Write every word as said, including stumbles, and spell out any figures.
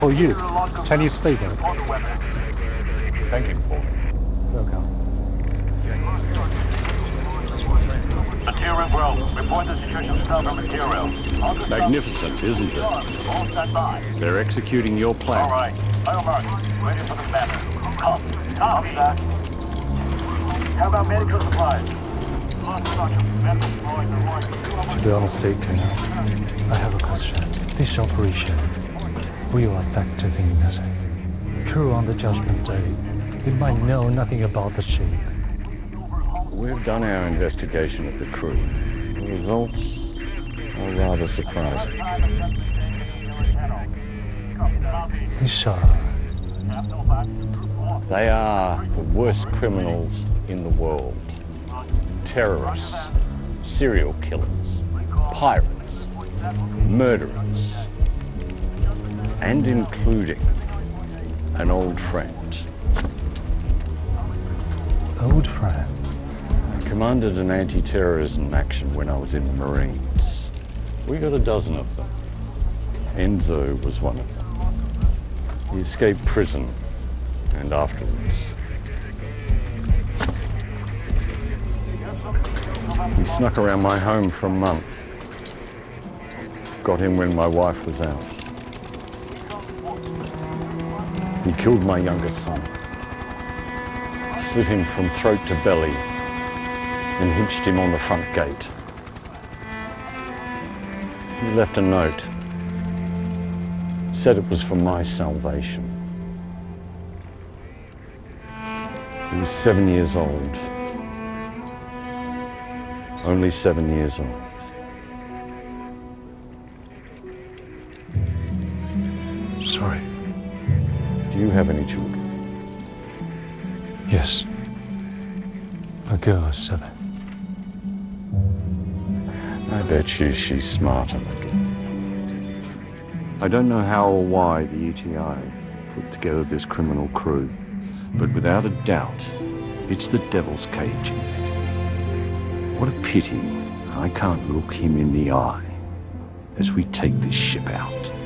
Oh, you, Chinese favor. Thank him for me. Welcome. Material growth. Report the situation south of material. Magnificent, isn't it? All stand by. They're executing your plan. All right. Oil mark. Ready for the banner. Come. Copy that. How about medical supplies? To be honest, Deacon, I have a question. This operation will affect the nothing. Crew on the Judgment Day, they might know nothing about the ship. We've done our investigation of the crew. The results are rather surprising. These are... They are the worst criminals in the world. Terrorists, serial killers, pirates, murderers, and including an old friend. Old friend? I commanded an anti-terrorism action when I was in the Marines. We got a dozen of them. Enzo was one of them. He escaped prison, and afterwards he snuck around my home for a month. Got in when my wife was out. He killed my youngest son, slit him from throat to belly, and hitched him on the front gate. He left a note, said it was for my salvation. He was seven years old. Only seven years old. Sorry. Do you have any children? Yes. A girl is seven. I bet you she's smarter than me. I don't know how or why the E T I put together this criminal crew, but without a doubt, it's the devil's cage in me. What a pity I can't look him in the eye as we take this ship out.